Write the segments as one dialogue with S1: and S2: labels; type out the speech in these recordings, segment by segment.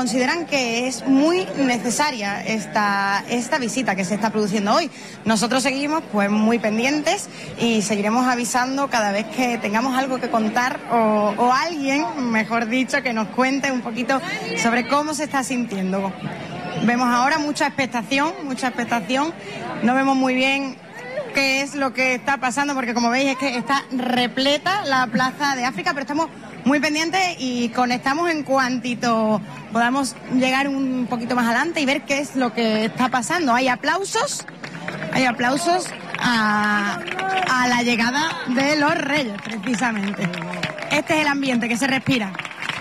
S1: consideran que es muy necesaria esta visita que se está produciendo hoy. Nosotros seguimos pues muy pendientes y seguiremos avisando cada vez que tengamos algo que contar o alguien, mejor dicho, que nos cuente un poquito sobre cómo se está sintiendo. Vemos ahora mucha expectación, no vemos muy bien qué es lo que está pasando porque como veis es que está repleta la Plaza de África, pero estamos muy pendientes y conectamos en cuantito podamos llegar un poquito más adelante y ver qué es lo que está pasando. Hay aplausos a la llegada de los Reyes, precisamente. Este es el ambiente que se respira.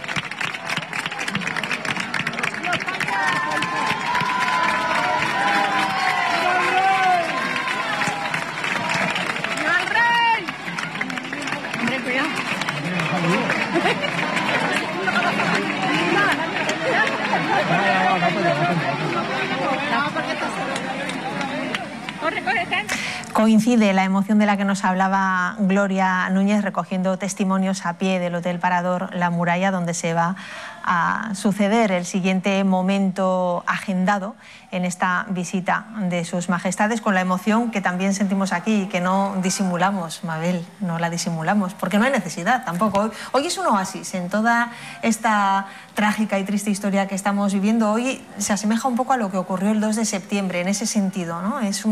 S2: Coincide la emoción de la que nos hablaba Gloria Núñez recogiendo testimonios a pie del Hotel Parador La Muralla, donde se va a suceder el siguiente momento agendado en esta visita de sus majestades, con la emoción que también sentimos aquí y que no disimulamos, Mabel, no la disimulamos, porque no hay necesidad tampoco. Hoy es un oasis en toda esta trágica y triste historia que estamos viviendo. Hoy se asemeja un poco a lo que ocurrió el 2 de septiembre en ese sentido, ¿no? Es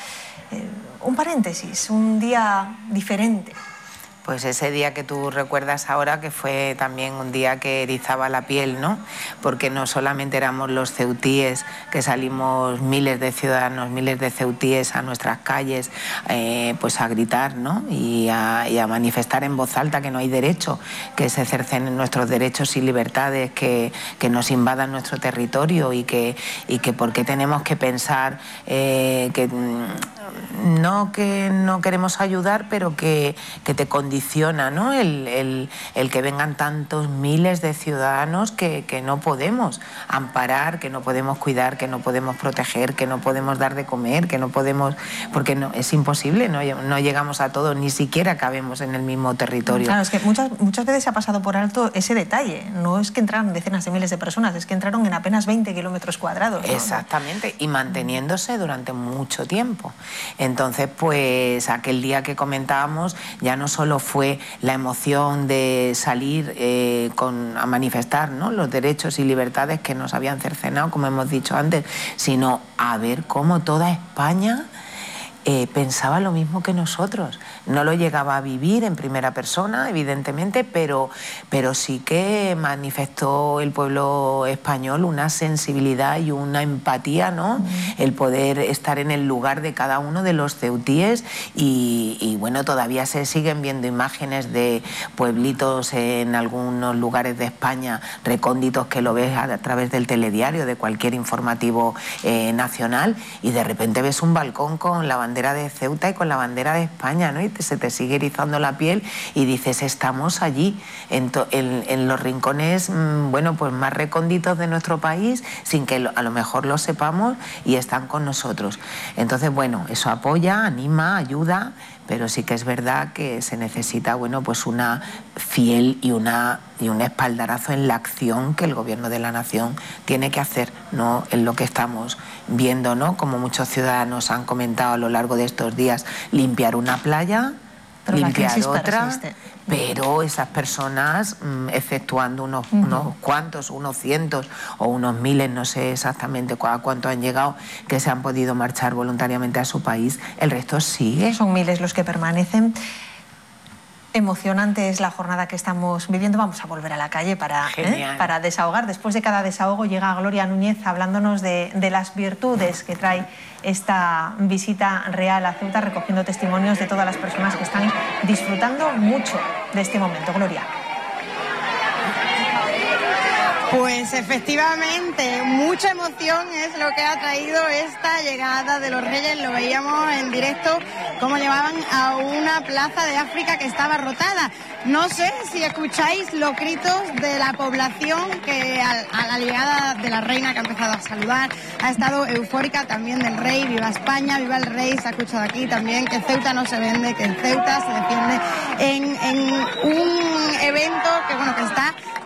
S2: un paréntesis, un día diferente.
S3: Pues ese día que tú recuerdas ahora, que fue también un día que erizaba la piel, ¿no? Porque no solamente éramos los ceutíes, que salimos miles de ciudadanos, miles de ceutíes a nuestras calles, pues a gritar, ¿no? Y a manifestar en voz alta que no hay derecho, que se cercenen nuestros derechos y libertades, que nos invadan nuestro territorio y que por qué tenemos que pensar que no queremos ayudar, pero que te condiciona, ¿no? El que vengan tantos miles de ciudadanos que no podemos amparar, que no podemos cuidar, que no podemos proteger, que no podemos dar de comer, que no podemos, porque no, es imposible, no llegamos a todos, ni siquiera cabemos en el mismo territorio.
S2: Claro, es que muchas veces se ha pasado por alto ese detalle. No es que entraron decenas de miles de personas, es que entraron en apenas 20 kilómetros cuadrados, ¿no?
S3: Exactamente, y manteniéndose durante mucho tiempo. Entonces, pues aquel día que comentábamos ya no solo fue la emoción de salir a manifestar, ¿no?, los derechos y libertades que nos habían cercenado, como hemos dicho antes, sino a ver cómo toda España pensaba lo mismo que nosotros. No lo llegaba a vivir en primera persona, evidentemente, pero sí que manifestó el pueblo español una sensibilidad y una empatía, ¿no? El poder estar en el lugar de cada uno de los ceutíes y bueno, todavía se siguen viendo imágenes de pueblitos en algunos lugares de España recónditos que lo ves a través del telediario, de cualquier informativo nacional, y de repente ves un balcón con la bandera de Ceuta y con la bandera de España, ¿no? Y se te sigue erizando la piel y dices, estamos allí, en los rincones, bueno, pues más recónditos de nuestro país, sin que a lo mejor lo sepamos, y están con nosotros. Entonces, bueno, eso apoya, anima, ayuda, pero sí que es verdad que se necesita, bueno, pues una fiel y un espaldarazo en la acción que el Gobierno de la Nación tiene que hacer, no en lo que estamos viendo, ¿no? Como muchos ciudadanos han comentado a lo largo de estos días, limpiar una playa, pero limpiar otra, persiste. Pero esas personas, efectuando unos cuantos, unos cientos o unos miles, no sé exactamente a cuánto han llegado, que se han podido marchar voluntariamente a su país, el resto sigue.
S2: Son miles los que permanecen. Emocionante es la jornada que estamos viviendo. Vamos a volver a la calle para desahogar. Después de cada desahogo llega Gloria Núñez hablándonos de las virtudes que trae esta visita real a Ceuta, recogiendo testimonios de todas las personas que están disfrutando mucho de este momento. Gloria.
S1: Pues efectivamente, mucha emoción es lo que ha traído esta llegada de los Reyes. Lo veíamos en directo, cómo llevaban a una plaza de África que estaba rotada. No sé si escucháis los gritos de la población que a la llegada de la reina, que ha empezado a saludar, ha estado eufórica, también del rey. Viva España, viva el rey. Se ha escuchado aquí también que Ceuta no se vende, que Ceuta se defiende en un evento que, bueno, que está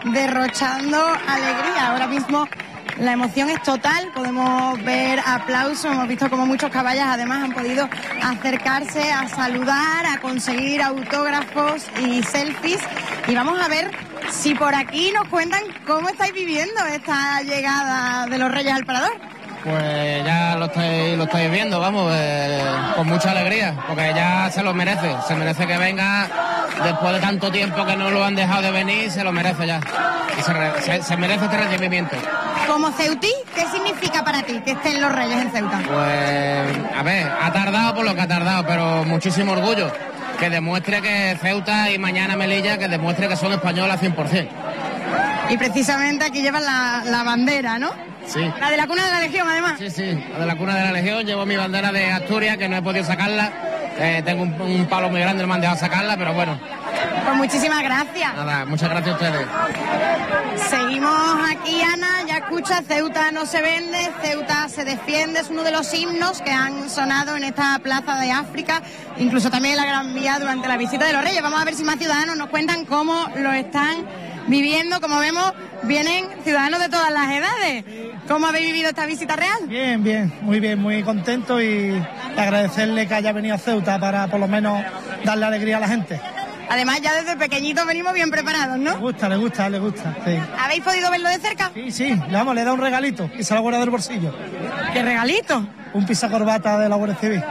S1: derrochando alegría. Ahora mismo la emoción es total, podemos ver aplausos, hemos visto como muchos caballos además han podido acercarse a saludar, a conseguir autógrafos y selfies. Y vamos a ver si por aquí nos cuentan cómo estáis viviendo esta llegada de los Reyes al Parador.
S4: Pues ya lo estoy viendo, vamos, con mucha alegría, porque ya se lo merece que venga, después de tanto tiempo que no lo han dejado de venir, se lo merece ya, y se merece este recibimiento.
S1: Como ceutí, ¿qué significa para ti que estén los Reyes en Ceuta?
S4: Pues, a ver, ha tardado por lo que ha tardado, pero muchísimo orgullo, que demuestre que Ceuta y mañana Melilla, que demuestre que son españolas 100%.
S1: Y precisamente aquí llevan la bandera, ¿no?
S4: Sí.
S1: La de la cuna de la Legión, además.
S4: Sí, la de la cuna de la Legión. Llevo mi bandera de Asturias, que no he podido sacarla. Tengo un palo muy grande, no me han dejado sacarla, pero bueno.
S1: Pues muchísimas gracias.
S4: Nada, muchas gracias a ustedes.
S1: Seguimos aquí, Ana, ya escucha, Ceuta no se vende, Ceuta se defiende, es uno de los himnos que han sonado en esta plaza de África, incluso también en la Gran Vía durante la visita de los Reyes. Vamos a ver si más ciudadanos nos cuentan cómo lo están viviendo. Como vemos, vienen ciudadanos de todas las edades. ¿Cómo habéis vivido esta visita real?
S5: Bien, muy contento y agradecerle que haya venido a Ceuta para por lo menos darle alegría a la gente.
S1: Además, ya desde pequeñitos venimos bien preparados, ¿no?
S5: Le gusta, sí.
S1: ¿Habéis podido verlo de cerca?
S5: Sí, le he dado un regalito y se lo ha guardado del bolsillo.
S1: ¿Qué regalito?
S5: Un pisacorbata de la Guardia Civil.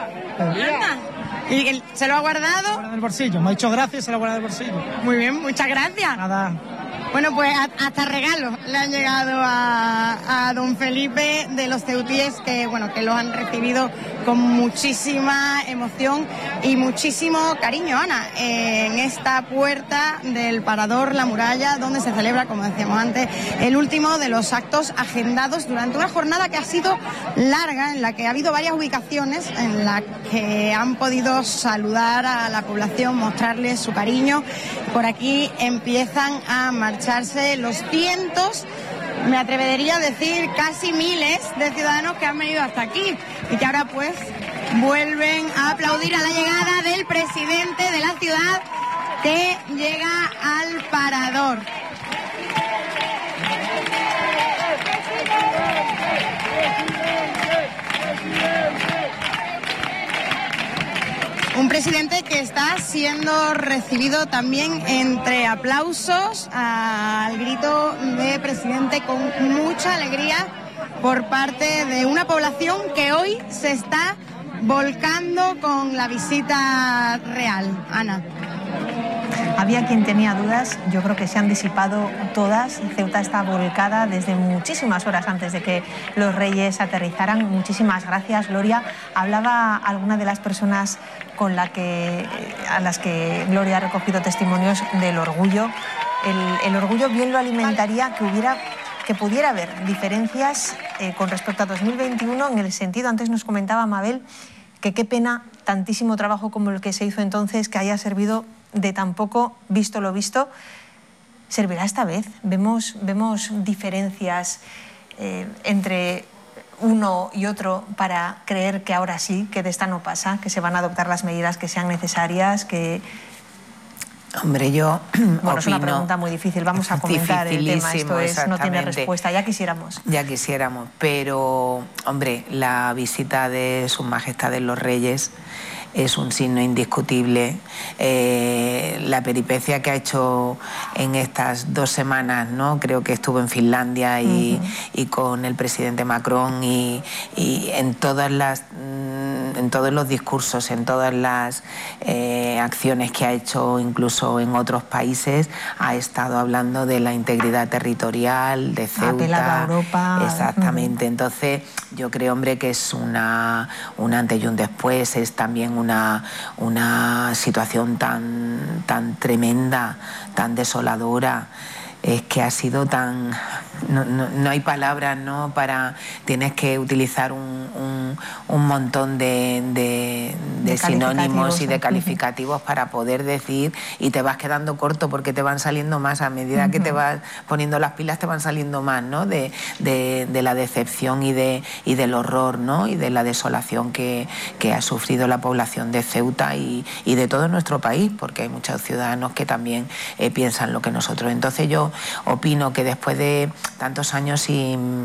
S1: ¿Y se lo ha guardado?
S5: En el bolsillo, me ha dicho gracias y se lo ha guardado del bolsillo.
S1: Muy bien, muchas gracias.
S5: Nada.
S1: Bueno, pues hasta regalos le han llegado a don Felipe de los ceutíes que los han recibido con muchísima emoción y muchísimo cariño, Ana, en esta puerta del Parador La Muralla, donde se celebra, como decíamos antes, el último de los actos agendados durante una jornada que ha sido larga, en la que ha habido varias ubicaciones en las que han podido saludar a la población, mostrarles su cariño. Por aquí empiezan a marcharse los cientos, me atrevería a decir casi miles de ciudadanos que han venido hasta aquí y que ahora pues vuelven a aplaudir a la llegada del presidente de la ciudad que llega al Parador. Un presidente que está siendo recibido también entre aplausos al grito de presidente con mucha alegría por parte de una población que hoy se está volcando con la visita real. Ana.
S2: Había quien tenía dudas, yo creo que se han disipado todas. Ceuta está volcada desde muchísimas horas antes de que los Reyes aterrizaran. Muchísimas gracias, Gloria. Hablaba alguna de las personas a las que Gloria ha recogido testimonios del orgullo. El orgullo bien lo alimentaría que pudiera haber diferencias con respecto a 2021 en el sentido, antes nos comentaba Mabel, que qué pena tantísimo trabajo como el que se hizo entonces que haya servido de tan poco, visto lo visto. ¿Servirá esta vez? Vemos diferencias entre uno y otro para creer que ahora sí, que de esta no pasa, que se van a adoptar las medidas que sean necesarias, que...
S3: Hombre, yo opino...
S2: Es una pregunta muy difícil, vamos a comentar el tema, esto no tiene respuesta, ya quisiéramos.
S3: Ya quisiéramos, pero, hombre, la visita de Sus Majestades los Reyes es un signo indiscutible. La peripecia que ha hecho en estas 2 semanas, ¿no? Creo que estuvo en Finlandia y con el presidente Macron y en todos los discursos, en todas las acciones que ha hecho, incluso en otros países, ha estado hablando de la integridad territorial, de Ceuta.
S2: Apelado a Europa.
S3: Exactamente. Entonces, yo creo, hombre, que es un antes y un después, es también una situación tan tremenda, tan desoladora. Es que ha sido tan no hay palabras, ¿no? Tienes que utilizar un montón de sinónimos y de calificativos para poder decir, y te vas quedando corto porque te van saliendo más a medida que te vas poniendo las pilas, te van saliendo más, ¿no? De la decepción y del horror, ¿no? Y de la desolación que ha sufrido la población de Ceuta y de todo nuestro país, porque hay muchos ciudadanos que también piensan lo que nosotros. Entonces yo opino que después de tantos años sin